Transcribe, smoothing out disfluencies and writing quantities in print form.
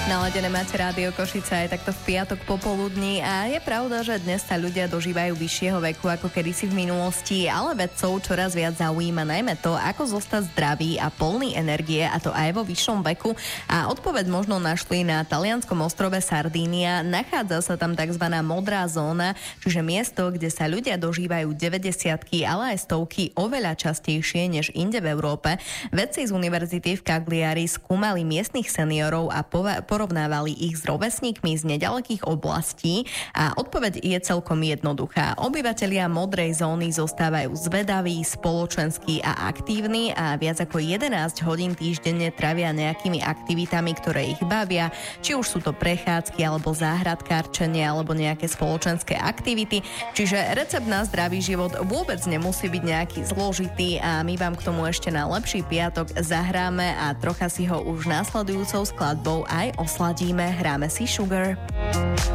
Naladené máte Rádio Košice aj takto v piatok popoludní a je pravda, že dnes sa ľudia dožívajú vyššieho veku ako kedysi v minulosti, ale vedcov čoraz viac zaujíma najmä to, ako zostať zdravý a plný energie, a to aj vo vyššom veku. A odpoveď možno našli na talianskom ostrove Sardínia. Nachádza sa tam tzv. Modrá zóna, čiže miesto, kde sa ľudia dožívajú 90-ky, ale aj stovky oveľa častejšie než inde v Európe. Vedci z univerzity v Cagliari skúmali miestnych seniorov a porovnávali ich s rovesníkmi z nedalekých oblastí a odpoveď je celkom jednoduchá. Obyvatelia modrej zóny zostávajú zvedaví, spoločenskí a aktívni a viac ako 11 hodín týždenne trávia nejakými aktivitami, ktoré ich bavia, či už sú to prechádzky alebo záhradkárčenie alebo nejaké spoločenské aktivity. Čiže recept na zdravý život vôbec nemusí byť nejaký zložitý a my vám k tomu ešte na lepší piatok zahráme a trocha si ho už následujúcou skladbou aj osladíme. Hráme si Sugar.